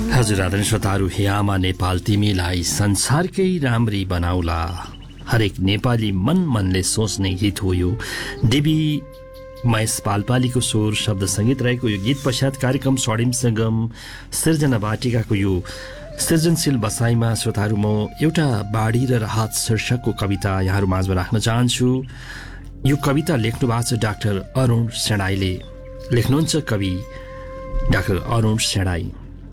हजुर आदरणीय श्रोताहरू, हे आमा नेपाल तिमीलाई संसारकै राम्री बनाउला, हरेक नेपाली मनले सोच्ने गीत हो यो। देवी महेश पालपालीको स्वर शब्द संगीत रहेको यो गीत पश्चात कार्यक्रम स्वर्णिम संगम सिर्जना वाटिकाको यो सृजनशील बसाइमा श्रोताहरू म एउटा बाढी र राहत शीर्षकको कविता यहाँहरू माझमा राख्न चाहन्छु। यो कविता लेख्नु भएको छ डाक्टर अरुण सेणाईले। लेख्नुहुन्छ कवि डाक्टर अरुण सेणाई।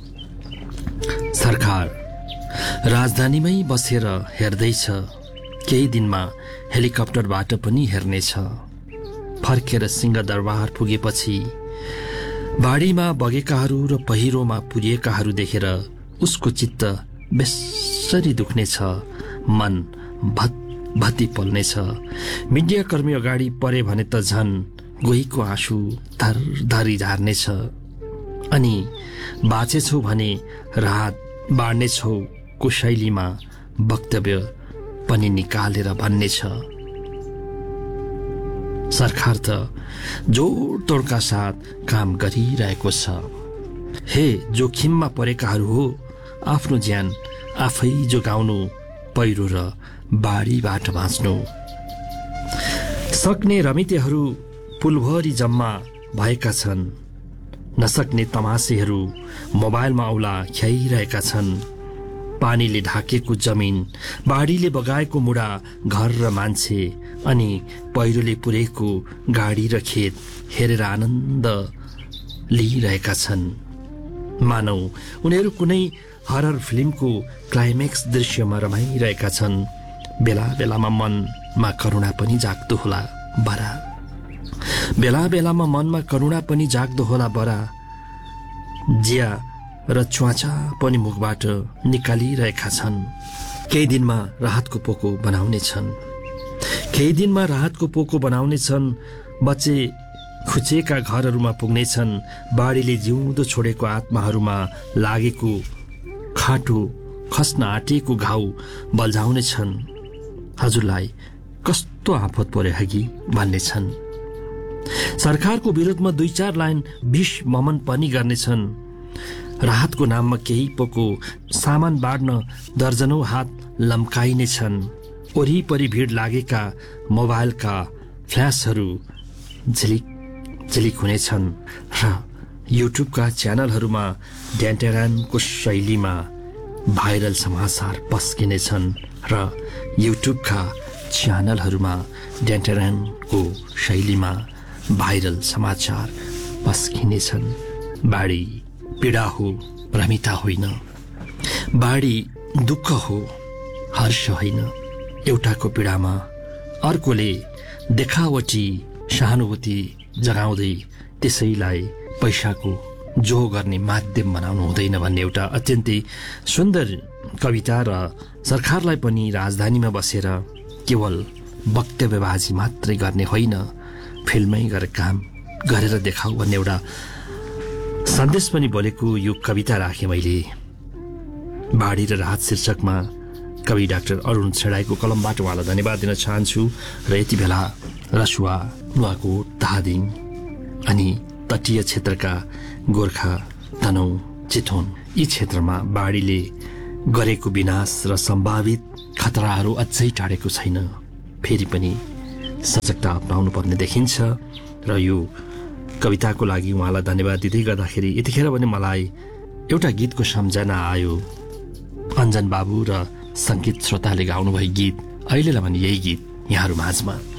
सरकार राजधानीमै बसेर हेर्दैछ, केही दिनमा हेलिकप्टरबाट पनि हेर्नेछ। फर्केर सिंहदरबार पुगेपछि बाढीमा बगेकाहरू र पहिरोमा पुरिएकाहरू देखेर उसको चित्त बेसरी दुख्नेछ, मन भत्ती पोल्नेछ। मिडियाकर्मी अगाडि परे भने त झन गोहीको आँसु धरधरी झार्नेछ। अनि बाँचेछौ भने राहत बाँड्नेछौ को शैलीमा वक्तव्य पनि निकालेर भन्नेछ। सरकार त जोडतोडका साथ काम गरिरहेको छ। हे जोखिममा परेकाहरू हो, आफ्नो ज्यान आफै जोगाउनु, पहिरो र बाढीबाट बाँच्नु। सक्ने रमितेहरू पुलभरि जम्मा भएका छन्, नसक्ने तमासेहरू मोबाइलमा औला ख्याइरहेका छन्। पानीले ढाकेको जमिन, बाढीले बगाएको मुढा, घर र मान्छे, अनि पहिरोले पुरेको गाडी र खेत हेरेर आनन्द लिइरहेका छन्। मानौ उनीहरू कुनै हरर फिल्मको क्लाइमेक्स दृश्यमा रमाइरहेका छन्। बेला बेलामा मनमा करुणा पनि जाग्दो होला बरा, बेला बेलामा मनमा करुणा पनि जाग्दो होला बरा। जिया र च्वाचा पनि मुखबाट निकालिरहेका छन्। केही दिनमा राहतको पोको बनाउने छन्, केही दिनमा राहतको पोको बनाउने छन्। बच्चे खुचेका घरहरूमा पुग्नेछन्। बाढीले जिउँदो छोडेको आत्माहरूमा लागेको खाटो खस्न आँटेको घाउ बल्झाउने छन्। हजुरलाई कस्तो आफत पर्यो हगी भन्ने छन्। सरकारको विरोधमा 2-4 लाइन विष ममन पनि गर्नेछन्। राहतको नाममा केही पोको सामान बाँड्न दर्जनौं हात लम्काइने छन्। वरिपरि भिड लागेका मोबाइलका फ्ल्यासहरू झिलिक झिलिक हुनेछन् र युट्युबका च्यानलहरूमा ड्यान्टेरानको शैलीमा भाइरल समाचार पस्किनेछन् र युट्युबका च्यानलहरूमा ड्यान्टेरानको शैलीमा भाइरल समाचार पस्किनेछन्। बाढी पीडा हो, रमिता होइन। बाढी दुःख हो, हर्ष होइन। एउटाको पीडामा अर्कोले देखावटी सहानुभूति जगाउँदै त्यसैलाई पैसाको जो गर्ने माध्यम बनाउनु हुँदैन भन्ने एउटा अत्यन्तै सुन्दर कविता। र सरकारलाई पनि राजधानीमा बसेर केवल वक्तव्यबाजी मात्रै गर्ने होइन, फिल्ममै गरेर काम गरेर देखाऊ भन्ने एउटा सन्देश पनि बोलेको यो कविता राखेँ मैले। बाढी र राहत शीर्षकमा कवि डाक्टर अरुण सेणाईको कलमबाट उहाँलाई धन्यवाद दिन चाहन्छु। र यति बेला रसुवा, नुवाकोट, धादिङ अनि तटीय क्षेत्रका गोर्खा, तनहुँ, चितवन यी क्षेत्रमा बाढीले गरेको विनाश र सम्भावित खतराहरू अझै टाढेको छैन। फेरि पनि सजगता अपनाउनु पर्ने देखिन्छ। र यो कविताको लागि उहाँलाई धन्यवाद दिँदै गर्दाखेरि यतिखेर पनि मलाई एउटा गीतको सम्झना आयो। अञ्जन बाबु र सङ्गीत श्रोताले गाउनुभएको गीत, अहिलेलाई भने यही गीत यहाँहरू माझमा।